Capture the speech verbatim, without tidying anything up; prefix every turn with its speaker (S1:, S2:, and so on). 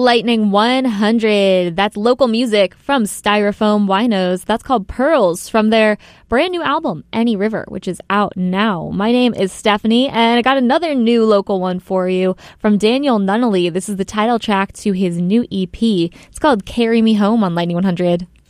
S1: Lightning one hundred. That's local music from Styrofoam Winos. That's called Pearls from their brand new album, Any River, which is out now. My name is Stephanie, and I got another new local one for you from Daniel Nunnally. This is the title track to his new E P. It's called Carry Me Home on Lightning one hundred.